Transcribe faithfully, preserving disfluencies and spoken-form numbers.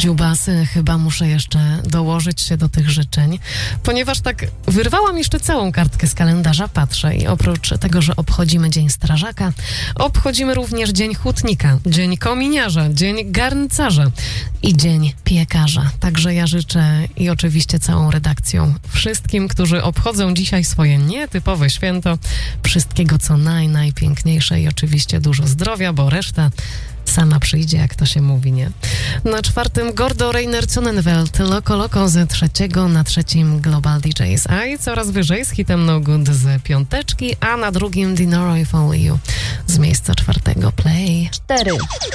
Dziubas, chyba muszę jeszcze dołożyć się do tych życzeń, ponieważ tak wyrwałam jeszcze całą kartkę z kalendarza, patrzę i oprócz tego, że obchodzimy Dzień Strażaka, obchodzimy również Dzień Hutnika, Dzień Kominiarza, Dzień Garncarza i Dzień Piekarza. Także ja życzę i oczywiście całą redakcją wszystkim, którzy obchodzą dzisiaj swoje nietypowe święto, wszystkiego co naj, najpiękniejsze i oczywiście dużo zdrowia, bo reszta sama przyjdzie, jak to się mówi, nie? Na czwartym Gordo Reiner Sonnenwelt, Loco Loco z trzeciego, na trzecim Global D Js, a i coraz wyżej z hitem No Good z piąteczki, a na drugim Dinoro If Only You z miejsca czwartego Play. cztery.